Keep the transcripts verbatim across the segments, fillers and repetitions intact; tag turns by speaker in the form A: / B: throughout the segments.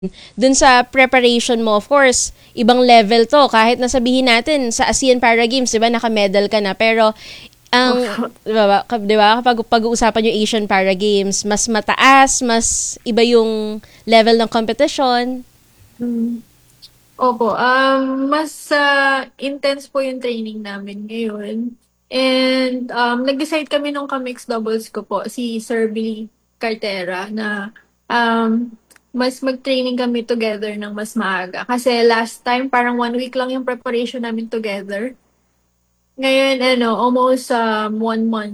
A: dun sa preparation mo, of course, ibang level to. Kahit nasabihin natin sa ASEAN Para Games, di ba, naka-medal ka na. Pero, ang, di ba, di ba, kapag pag-uusapan yung Asian Para Games, mas mataas, mas iba yung level ng competition.
B: Hmm. Opo, um, mas ah, intense po yung training namin ngayon. And um, nag-decide kami nung ka-mixed doubles ko po, si Sir Billy Cartera, na um, mas mag-training kami together ng mas maaga. Kasi last time, parang one week lang yung preparation namin together. Ngayon, ano, almost um, one month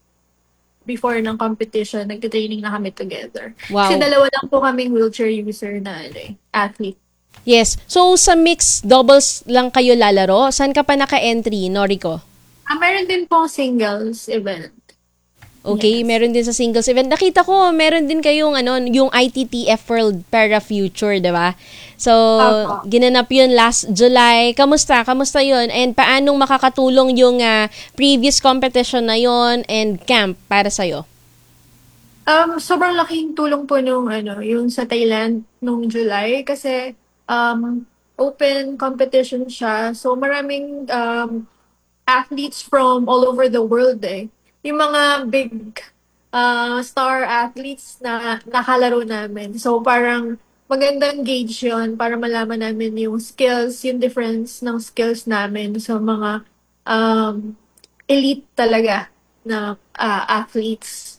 B: before ng competition, nag-training na kami together. Kasi
A: Wow.
B: dalawa lang po kaming wheelchair user na ano, eh, athlete.
A: Yes. So, sa mixed doubles lang kayo lalaro? Saan ka pa naka-entry, Noriko?
B: Ah, meron din pong singles event.
A: Okay,
B: Yes.
A: meron din sa singles event. Nakita ko, meron din kayong ano, yung I T T F World Para Future, 'di ba? So,
B: Opo.
A: ginanap 'yun last July. Kamusta? Kamusta 'yun? And paanong makakatulong yung ah, previous competition na 'yon and camp para sa iyo?
B: Um, sobrang laking tulong po nung ano, yung sa Thailand nung July kasi um, open competition siya. So maraming um, athletes from all over the world eh. Yung mga big uh, star athletes na nakalaro namin. So parang magandang gauge yun para malaman namin yung skills, yung difference ng skills namin sa mga um, elite talaga na uh, athletes.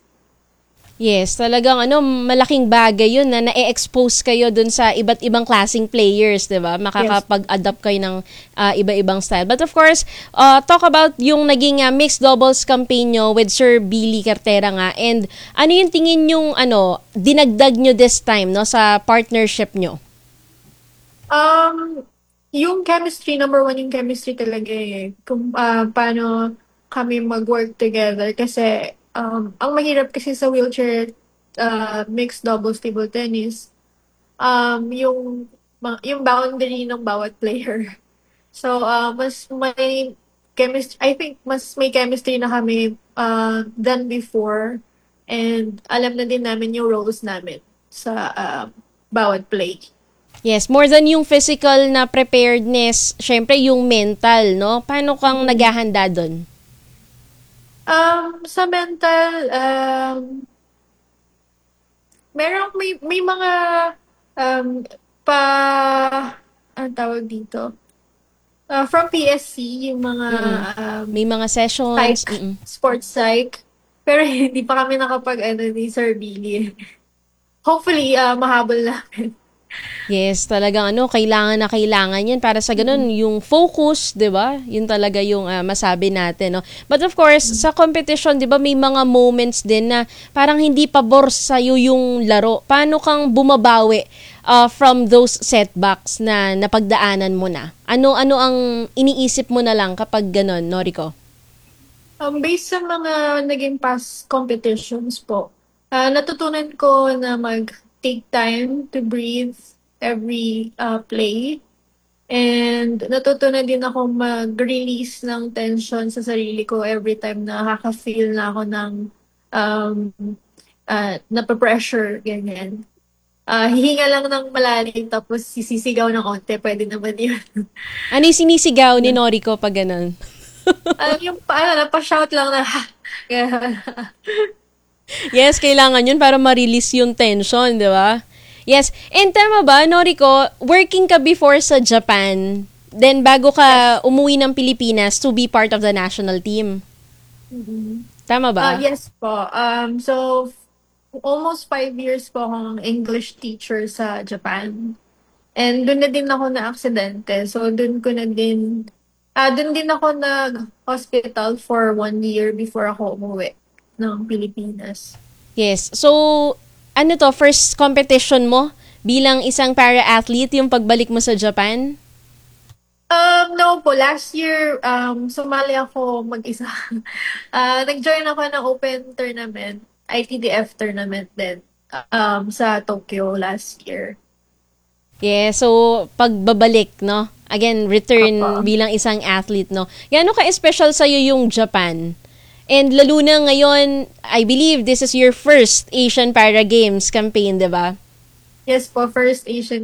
A: Yes, talagang ano, malaking bagay 'yun na na-expose kayo dun sa iba't ibang klaseng players, 'di ba?
B: Yes.
A: Makakapag-adapt kayo ng ah, iba-ibang style. But of course, uh, talk about yung naging ah, mixed doubles campaign nyo with Sir Billy Cartera nga. And ano yung tingin yung ano, dinagdag nyo this time no sa partnership nyo?
B: Um, yung chemistry, number one yung chemistry talaga eh. Kung ah, paano kami mag-work together. Kasi um, ang mahirap kasi sa wheelchair uh, mixed doubles table tennis, um, yung, ma- yung boundary ng bawat player. So, uh, mas may chemistry, I think mas may chemistry na kami uh, than before. And alam na din namin yung roles namin sa uh, bawat play.
A: Yes, more than yung physical na preparedness, syempre yung mental, no? Paano kang naghahanda doon?
B: Um, sa mental, um, meron may may mga um pa ang tawag dito. Uh, from P S C yung mga
A: Mm.
B: um
A: May mga sessions.
B: psych,
A: Mm.
B: sports psych. Pero hindi pa kami nakapag ano ni Sir Billy. Hopefully, uh, mahabol namin.
A: Yes, talagang ano, kailangan na kailangan 'yan para sa ganun
B: Mm-mm.
A: yung focus, 'di ba? Yun talaga yung ah, masabi natin, no. But of course, sa competition, 'di ba, may mga moments din na parang hindi pabor sa yung laro. Paano kang bumabawi ah, from those setbacks na napagdaanan mo na? Ano-ano ang iniisip mo na lang kapag ganun, Noriko?
B: Um, based sa mga naging past competitions po, ah, natutunan ko na mag-take time to breathe every uh, play. And natutunan din ako mag-release ng tension sa sarili ko every time na nakaka-feel na ako ng um, uh, napapressure, ganyan. Ah, hihinga lang ng malalim tapos sisisigaw ng onte, pwede naman yun.
A: Ano yung sinisigaw ni Noriko pag ganun?
B: Alam yung pa, ano, pa-shout lang na, ha! Ganyan.
A: Yes, kailangan yun para ma-release yung tension, di ba? Yes. And tama ba, Noriko, working ka before sa Japan, then bago ka
B: Yes.
A: umuwi ng Pilipinas to be part of the national team.
B: Mhm.
A: Tama
B: Ah,
A: ba?
B: yes po. Um, so, f- almost five years po akong English teacher sa Japan. And doon na din ako na-aksidente. So, doon ko na din, ah, doon din ako nag-hospital for one year before ako umuwi ng Pilipinas.
A: Yes. So, ano to, first competition mo bilang isang para-athlete yung pagbalik mo sa Japan?
B: Um, no po, last year, um, sumali ako mag-isa. Ah, nag-join ako ng open tournament, I T D F tournament din, um, sa Tokyo last year.
A: Yes. So, pagbabalik, no? Again, return
B: Opo.
A: bilang isang athlete, no? Gaano ka-special sa'yo yung Japan? And lalo na ngayon, I believe this is your first Asian Para Games campaign, di ba?
B: Yes po, first Asian